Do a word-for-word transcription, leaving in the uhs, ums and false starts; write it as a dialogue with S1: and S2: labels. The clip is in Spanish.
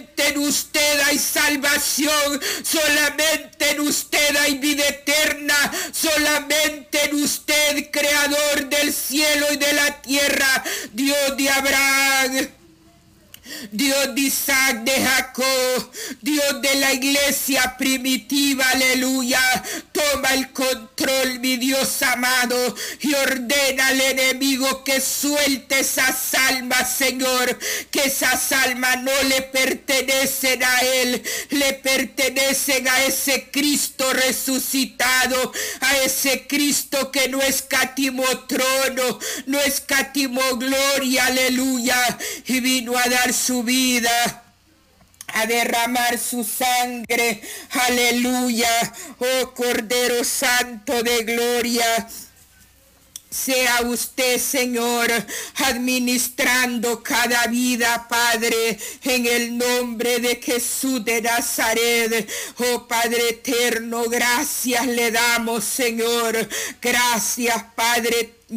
S1: Solamente en usted hay salvación, solamente en usted hay vida eterna, solamente en usted, creador del cielo y de la tierra, Dios de Abraham, Dios de Isaac, de Jacob, Dios de la iglesia primitiva, aleluya. Toma el control, mi Dios amado, y ordena al enemigo que suelte esas almas, Señor, que esas almas no le pertenecen a él, le pertenecen a ese Cristo resucitado, a ese Cristo que no escatimó trono, no escatimó gloria, aleluya, y vino a dar su vida, a derramar su sangre, aleluya. Oh Cordero Santo de gloria, sea usted, Señor, administrando cada vida, Padre, en el nombre de Jesús de Nazaret. Oh Padre eterno, gracias le damos, Señor. Gracias, Padre